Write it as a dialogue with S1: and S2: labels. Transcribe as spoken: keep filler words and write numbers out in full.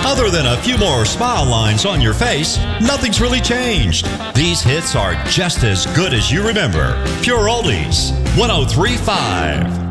S1: Other than a few more smile lines on your face, nothing's really changed. These hits are just as good as you remember. Pure Oldies, one oh three point five.